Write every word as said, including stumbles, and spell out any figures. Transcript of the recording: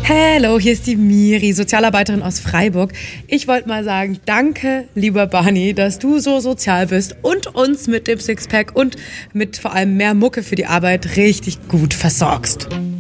Hallo, hier ist die Miri, Sozialarbeiterin aus Freiburg. Ich wollte mal sagen, danke, lieber Barney, dass du so sozial bist und uns mit dem Sixpack und mit vor allem mehr Mucke für die Arbeit richtig gut versorgst.